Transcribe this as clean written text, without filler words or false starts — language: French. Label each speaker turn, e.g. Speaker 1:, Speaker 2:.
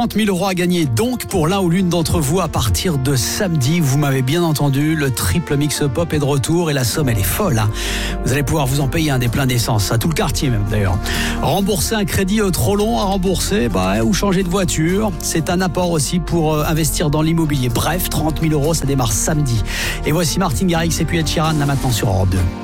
Speaker 1: 30 000 € à gagner donc pour l'un ou l'une d'entre vous à partir de samedi. Vous m'avez bien entendu, le triple mix pop est de retour et la somme elle est folle. Vous allez pouvoir vous en payer un des pleins d'essence, à tout le quartier même d'ailleurs. Rembourser un crédit trop long à rembourser ou changer de voiture, c'est un apport aussi pour investir dans l'immobilier. Bref, 30 000 €, ça démarre samedi. Et voici Martin Garrix et puis Ed Sheeran là maintenant sur Europe 2.